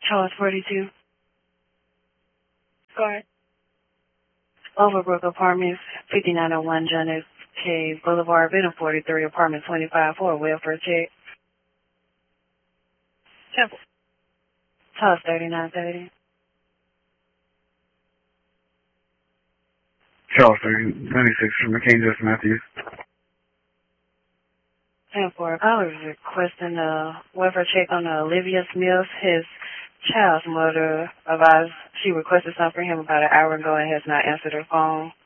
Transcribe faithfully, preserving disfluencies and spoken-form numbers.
Charles forty-two. Go ahead. Overbrook Apartments, fifty-nine oh one John F. K. Boulevard, Benham forty-three, apartment twenty-five for a welfare check. Temple. Charles thirty-nine thirty. Charles ninety-six from McCain Justin Matthews. ten four. I was requesting a welfare check on uh, Olivia Smith. His child's mother advised she requested something from him about an hour ago and has not answered her phone.